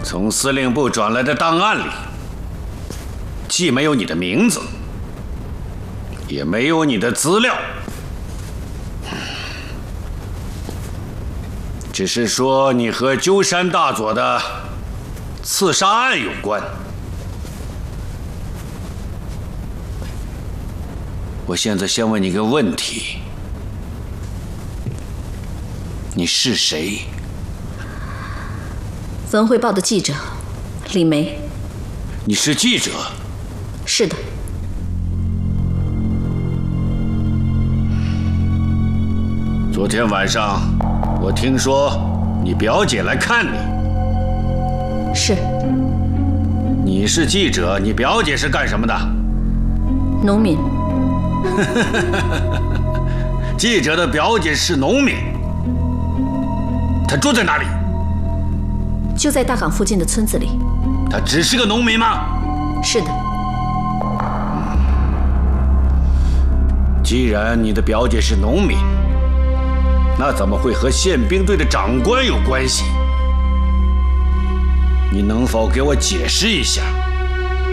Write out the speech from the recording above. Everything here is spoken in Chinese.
从司令部转来的档案里，既没有你的名字，也没有你的资料，只是说你和鸠山大佐的刺杀案有关。我现在先问你个问题：你是谁？ 文汇报的记者李梅。 你是记者？ 是的。 昨天晚上，我听说你表姐来看你。 是。 你是记者，你表姐是干什么的？ 农民。 记者的表姐是农民，她住在哪里？ 就在大港附近的村子里。 她只是个农民吗？ 是的。 既然你的表姐是农民，那怎么会和宪兵队的长官有关系？你能否给我解释一下？